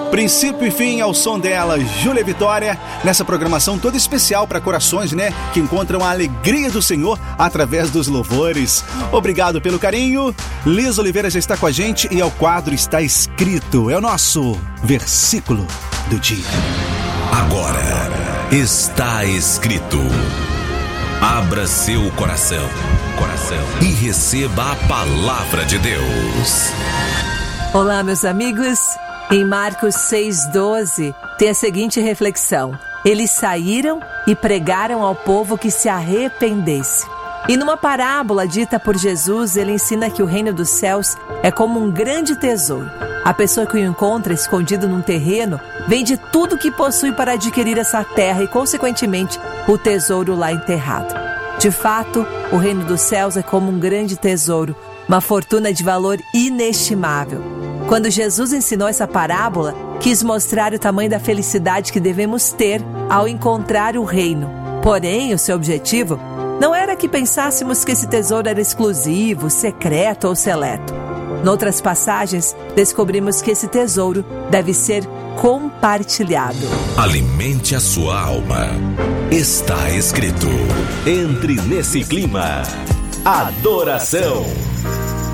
Princípio e fim ao som dela, Júlia Vitória, nessa programação toda especial para corações, né? Que encontram a alegria do Senhor através dos louvores. Obrigado pelo carinho. Liz Oliveira já está com a gente e ao quadro Está Escrito. É o nosso versículo do dia. Agora, está escrito. Abra seu coração e receba a palavra de Deus. Olá, meus amigos. Em Marcos 6,12 tem a seguinte reflexão: eles saíram e pregaram ao povo que se arrependesse. E numa parábola dita por Jesus, ele ensina que o reino dos céus é como um grande tesouro. A pessoa que o encontra escondido num terreno vende tudo o que possui para adquirir essa terra e, consequentemente, o tesouro lá enterrado. De fato, o reino dos céus é como um grande tesouro, uma fortuna de valor inestimável. Quando Jesus ensinou essa parábola, quis mostrar o tamanho da felicidade que devemos ter ao encontrar o reino. Porém, o seu objetivo não era que pensássemos que esse tesouro era exclusivo, secreto ou seleto. Noutras passagens, descobrimos que esse tesouro deve ser compartilhado. Alimente a sua alma. Está escrito. Entre nesse clima. Adoração.